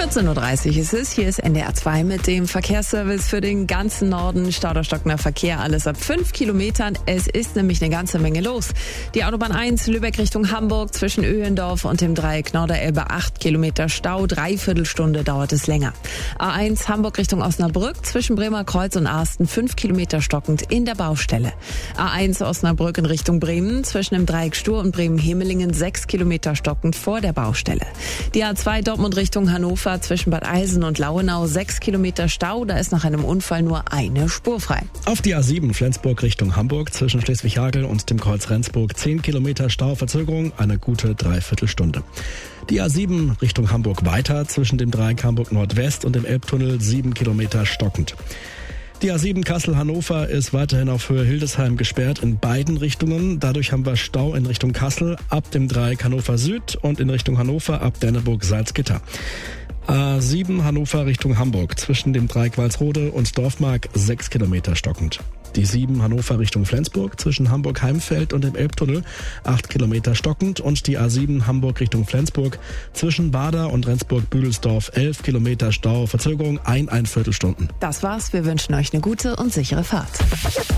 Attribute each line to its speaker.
Speaker 1: 14.30 Uhr ist es. Hier ist NDR 2 mit dem Verkehrsservice für den ganzen Norden. Stauderstockender Verkehr, alles ab 5 Kilometern. Es ist nämlich eine ganze Menge los. Die Autobahn 1 Lübeck Richtung Hamburg zwischen Öhlendorf und dem Dreieck Norderelbe 8 Kilometer Stau. 3/4 Stunde dauert es länger. A1 Hamburg Richtung Osnabrück zwischen Bremer Kreuz und Arsten 5 Kilometer stockend in der Baustelle. A1 Osnabrück in Richtung Bremen zwischen dem Dreieck Stur und Bremen-Hemelingen 6 Kilometer stockend vor der Baustelle. Die A2 Dortmund Richtung Hannover zwischen Bad Eilsen und Lauenau 6 Kilometer Stau. Da ist nach einem Unfall nur eine Spur frei.
Speaker 2: Auf die A7 Flensburg Richtung Hamburg zwischen Schleswig-Holstein und dem Kreuz Rendsburg 10 Kilometer Stauverzögerung, eine gute 3/4 Stunde. Die A7 Richtung Hamburg weiter zwischen dem Dreieck Hamburg Nordwest und dem Elbtunnel 7 Kilometer stockend. Die A7 Kassel-Hannover ist weiterhin auf Höhe Hildesheim gesperrt in beiden Richtungen. Dadurch haben wir Stau in Richtung Kassel ab dem Dreieck Hannover Süd und in Richtung Hannover ab Denneburg-Salzgitter. A7 Hannover Richtung Hamburg zwischen dem Dreieck Walsrode und Dorfmark 6 Kilometer stockend. Die 7 Hannover Richtung Flensburg zwischen Hamburg-Heimfeld und dem Elbtunnel 8 Kilometer stockend und die A7 Hamburg Richtung Flensburg zwischen Bader und Rendsburg-Büdelsdorf 11 Kilometer Stau, Verzögerung 1/4 Stunden.
Speaker 1: Das war's. Wir wünschen euch eine gute und sichere Fahrt.